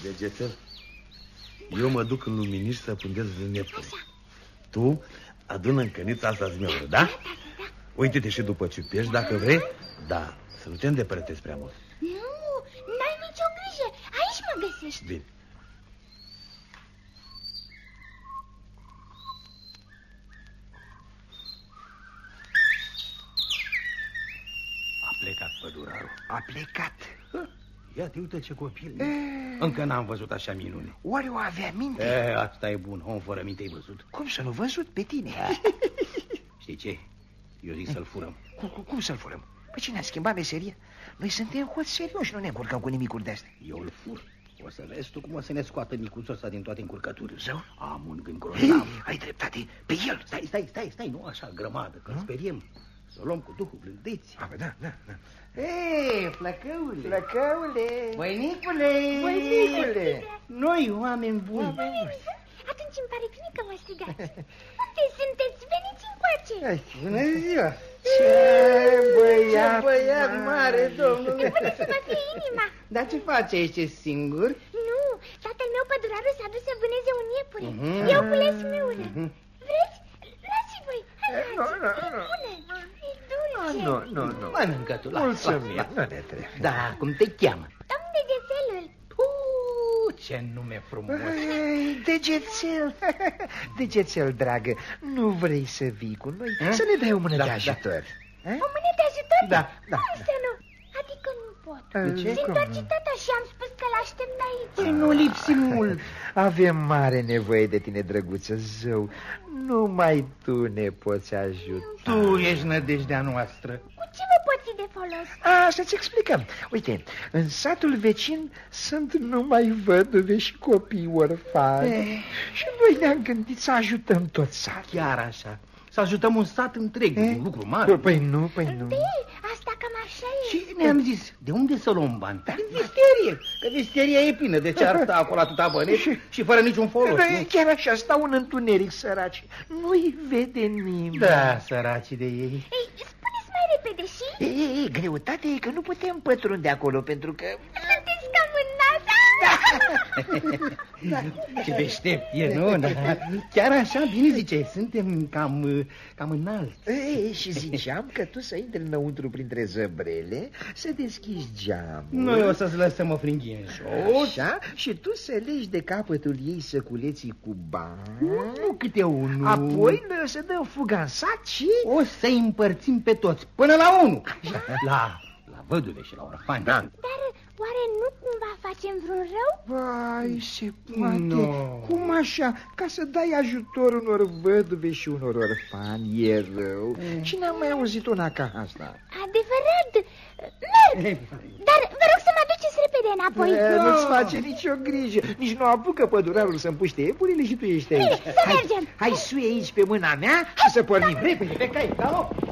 Degețel, eu mă duc în luminiș să pândez vânepul. Tu adună în cănița asta zmeură, da? Uite-te și după ciupești dacă vrei. Da, să nu te îndepărtezi prea mult. Nu, n-ai nicio grijă. Aici mă găsești. Bine. A plecat pădurarul. A plecat. Ia te uită ce copil. Încă n-am văzut așa minune. Oare o avea minte? Asta e bun. Om fără minte ai văzut. Cum să nu văzut pe tine? Știi ce? Eu zic să-l furăm. Cum să-l furăm? Păi cine a schimbat meseria? Noi suntem hoți serioși, nu ne încurcăm cu nimicuri de-astea. Eu îl fur. O să vezi tu cum o să ne scoată micuțul ăsta din toate încurcăturile. Zău? Am un gând grozav. Ai dreptate, pe el. Stai, nu așa grămadă, că speriem. Să o luăm cu duhul blândeții. Da. Ei, flăcăule. Flăcăule. Băinicule. Noi, oameni buni. Atunci îmi pare bine că mă strigați. Unde sunteți? Veniți încoace. Bună ziua. Ce băiat mare, domnule. Până să mă fie inima. Dar ce face? Ești singur? Nu, tatăl meu pădurarul s-a dus să vâneze un iepure. Eu cules miură. Vreți? Luați-i voi. Nu. Mănâncă tu, Mulțumim, nu ne trebuie. Da, cum te cheamă? Domn Degețelul. Ce nume frumos. Degețel, dragă, nu vrei să vii cu noi? Să ne dai o mână de ajutor. O mână de ajutor? Da. Cum să nu? Adică nu pot. De ce? Se întoarce tata și am spus că l-aștept aici. Nu lipsi mult. Avem mare nevoie de tine, drăguță, zău. Numai tu ne poți ajuta. Tu ești nădejdea noastră. Cu ce vă pot fi de folos? Să-ți explicăm. Uite, în satul vecin sunt numai văduve și copii orfani. Și noi ne-am gândit să ajutăm tot satul. Chiar așa. Să ajutăm un sat întreg, un lucru mare. Păi nu. Asta cam așa e. Și ne-am zis, de unde să luăm bani? Din visterie. Că visteria e plină de ce ar sta acolo atâta bănești și fără niciun folos. Chiar așa, stau în întuneric, săraci. Nu-i vede nimeni. Da, săracii de ei. Ei, spuneți mai repede și... Greutatea e că nu putem pătrunde acolo, pentru că... Sunteți cam în NASA? Ce deștept e, nu? Da. Chiar așa, bine ziceai, suntem cam înalți. Și ziceam că tu să intri înăuntru printre zăbrele, să deschizi geamul. Noi o să-ți lăsăm o fringhie în jos. Așa, și tu să legi de capătul ei săculeții cu bani. Nu câte unul. Apoi să dăm fuga în sat și... O să-i împărțim pe toți, până la 1. La văduve și la orfani. Da. Dar oare nu cumva facem vreun rău? Vai, se poate. No. Cum așa? Ca să dai ajutor unor văduve și unor orfani e rău. Cine a mai auzit una ca asta? Adevărat. Merg. Dar vă rog să mă duceți repede înapoi. Nu-ți face nicio grijă. Nici nu apucă pădurarul să împuște iepurile și tu ești aici. Bine, să mergem. Hai, suie aici pe mâna mea și să pornim repede pe cai.